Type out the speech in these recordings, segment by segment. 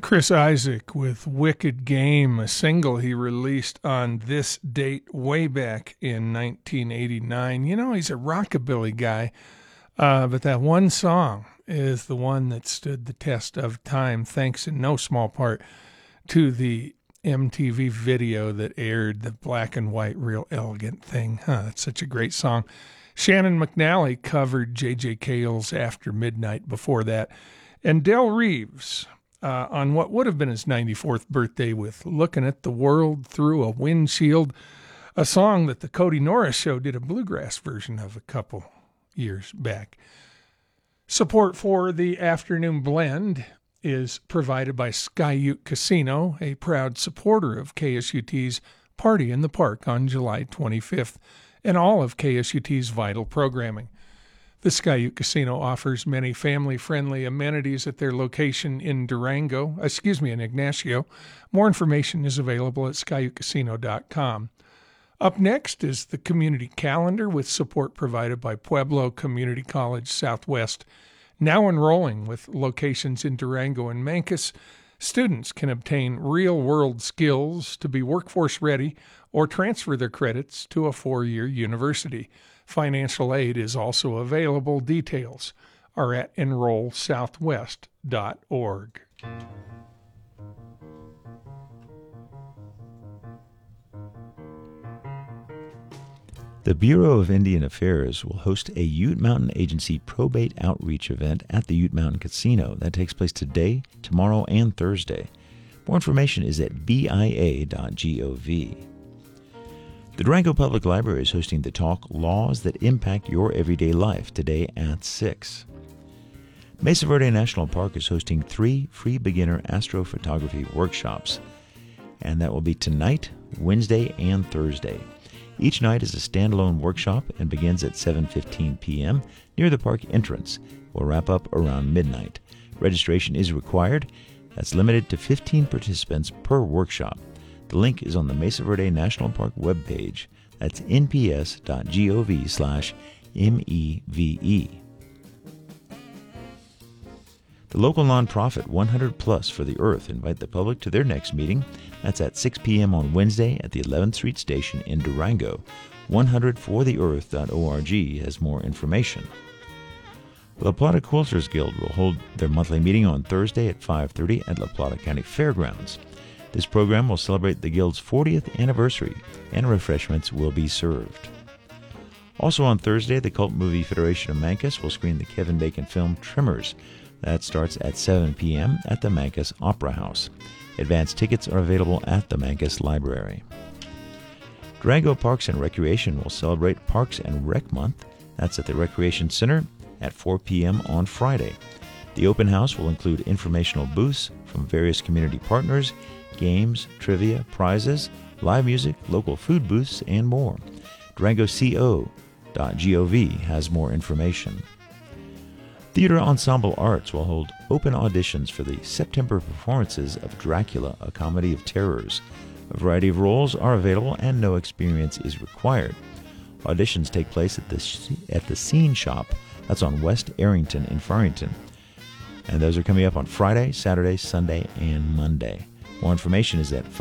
Chris Isaak with Wicked Game, a single he released on this date way back in 1989. You know, he's a rockabilly guy, but that one song is the one that stood the test of time, thanks in no small part to the MTV video that aired, the black and white Real Elegant Thing. That's such a great song. Shannon McNally covered J.J. Cale's After Midnight before that. And Del Reeves on what would have been his 94th birthday with Looking at the World Through a Windshield, a song that the Cody Norris Show did a bluegrass version of a couple years back. Support for the Afternoon Blend is provided by Skyute Casino, a proud supporter of KSUT's Party in the Park on July 25th, and all of KSUT's vital programming. The Skyute Casino offers many family-friendly amenities at their location in Ignacio. More information is available at skyutecasino.com. Up next is the Community Calendar with support provided by Pueblo Community College Southwest. Now enrolling with locations in Durango and Mancos, students can obtain real-world skills to be workforce ready or transfer their credits to a 4-year university. Financial aid is also available. Details are at enrollsouthwest.org. The Bureau of Indian Affairs will host a Ute Mountain Agency probate outreach event at the Ute Mountain Casino. That takes place today, tomorrow, and Thursday. More information is at bia.gov. The Durango Public Library is hosting the talk Laws That Impact Your Everyday Life today at 6. Mesa Verde National Park is hosting 3 free beginner astrophotography workshops, and that will be tonight, Wednesday, and Thursday. Each night is a standalone workshop and begins at 7:15 p.m. near the park entrance. We'll wrap up around midnight. Registration is required. That's limited to 15 participants per workshop. The link is on the Mesa Verde National Park webpage. That's nps.gov/MEVE. The local nonprofit 100 Plus for the Earth invite the public to their next meeting. That's at 6 p.m. on Wednesday at the 11th Street Station in Durango. 100fortheearth.org has more information. The La Plata Quilters Guild will hold their monthly meeting on Thursday at 5:30 at La Plata County Fairgrounds. This program will celebrate the Guild's 40th anniversary, and refreshments will be served. Also on Thursday, the Cult Movie Federation of Mancos will screen the Kevin Bacon film Tremors. That starts at 7 p.m. at the Mancos Opera House. Advance tickets are available at the Mancos Library. Durango Parks and Recreation will celebrate Parks and Rec Month. That's at the Recreation Center at 4 p.m. on Friday. The open house will include informational booths from various community partners, games, trivia, prizes, live music, local food booths, and more. DurangoCO.gov has more information. Theater Ensemble Arts will hold open auditions for the September performances of Dracula, a comedy of terrors. A variety of roles are available and no experience is required. Auditions take place at the Scene Shop. That's on West Arrington in Farrington. And those are coming up on Friday, Saturday, Sunday, and Monday. More information is at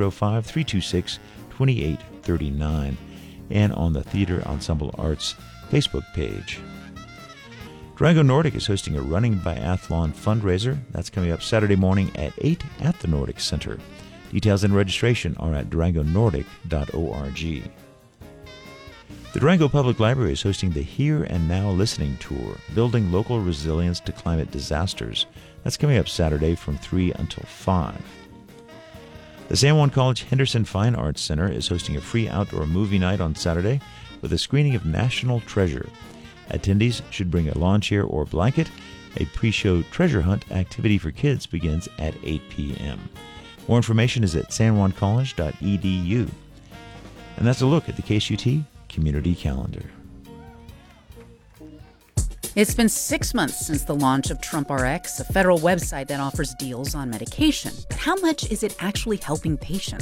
505-326-2839 and on the Theater Ensemble Arts Facebook page. Durango Nordic is hosting a Running Biathlon fundraiser. That's coming up Saturday morning at 8 at the Nordic Center. Details and registration are at durangonordic.org. The Durango Public Library is hosting the Here and Now Listening Tour, Building Local Resilience to Climate Disasters. That's coming up Saturday from 3 until 5. The San Juan College Henderson Fine Arts Center is hosting a free outdoor movie night on Saturday with a screening of National Treasure. Attendees should bring a lawn chair or blanket. A pre-show treasure hunt activity for kids begins at 8 p.m. More information is at sanjuancollege.edu. And that's a look at the KSUT Community Calendar. It's been 6 months since the launch of TrumpRx, a federal website that offers deals on medication. But how much is it actually helping patients?